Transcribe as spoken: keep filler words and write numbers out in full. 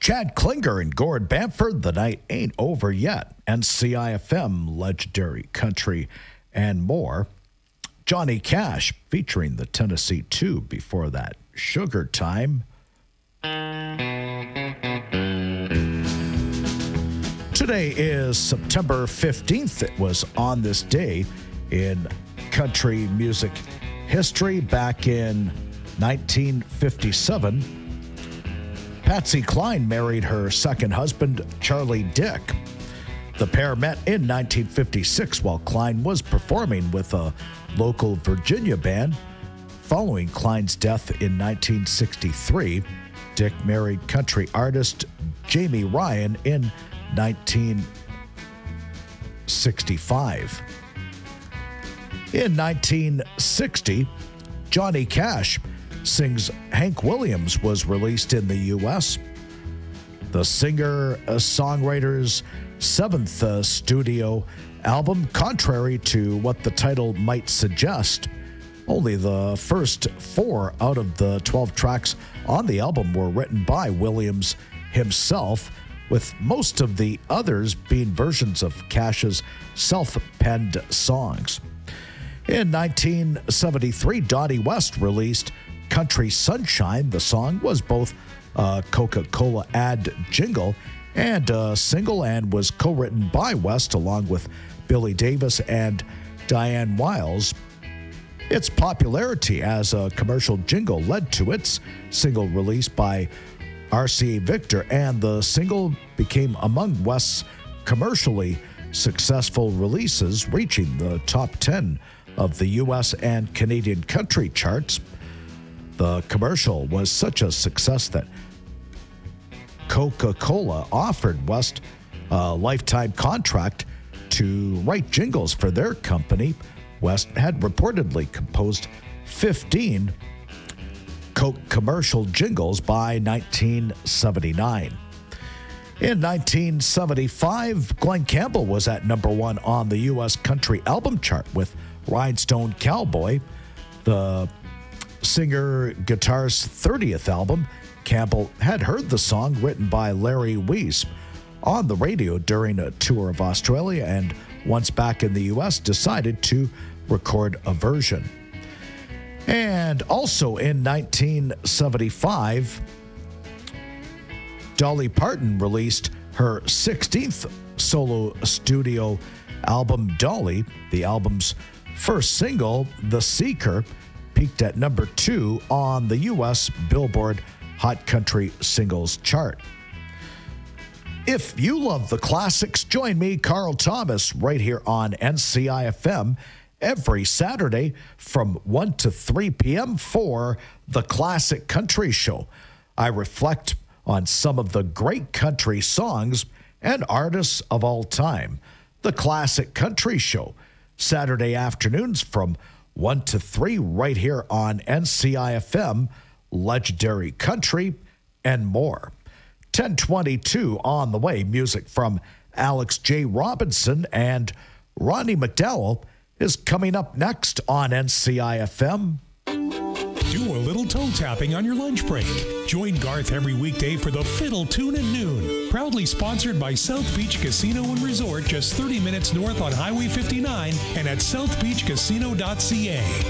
Chad Klinger and Gord Bamford, The Night Ain't Over Yet. N C I F M, Legendary Country, and more. Johnny Cash featuring the Tennessee Two before that. Sugar Time. Today is September fifteenth. It was on this day in country music history back in nineteen fifty-seven. Patsy Cline married her second husband, Charlie Dick. The pair met in nineteen fifty-six while Cline was performing with a local Virginia band. Following Cline's death in nineteen sixty-three, Dick married country artist Jamie Ryan in nineteen sixty-five. In nineteen sixty, Johnny Cash sings Hank Williams was released in the U S. The singer-songwriter's seventh uh, studio album, contrary to what the title might suggest. Only the first four out of the twelve tracks on the album were written by Williams himself, with most of the others being versions of Cash's self-penned songs. In nineteen seventy-three, Donnie West released Country Sunshine. The song was both a Coca-Cola ad jingle and a single, and was co-written by West along with Billy Davis and Diane Wiles. Its popularity as a commercial jingle led to its single release by R C A Victor, and the single became among West's commercially successful releases, reaching the top ten of the U S and Canadian country charts. The commercial was such a success that Coca-Cola offered West a lifetime contract to write jingles for their company. West had reportedly composed fifteen Coke commercial jingles by nineteen seventy-nine. In nineteen seventy-five, Glen Campbell was at number one on the U S country album chart with Rhinestone Cowboy, the singer-guitarist's thirtieth album. Campbell had heard the song, written by Larry Weiss, on the radio during a tour of Australia, and once back in the U S decided to record a version. And also in nineteen seventy-five, Dolly Parton released her sixteenth solo studio album, Dolly. The album's first single, The Seeker, peaked at number two on the U S Billboard Hot Country Singles chart. If you love the classics, join me, Carl Thomas, right here on N C I F M every Saturday from one to three p.m. for The Classic Country Show. I reflect on some of the great country songs and artists of all time. The Classic Country Show, Saturday afternoons from one to three right here on N C I F M, Legendary Country, and more. ten twenty-two on the way. Music from Alex J. Robinson and Ronnie McDowell is coming up next on N C I F M. Do a little toe tapping on your lunch break. Join Garth every weekday for the Fiddle Tune at noon. Proudly sponsored by South Beach Casino and Resort, just thirty minutes north on Highway fifty-nine and at south beach casino dot c a.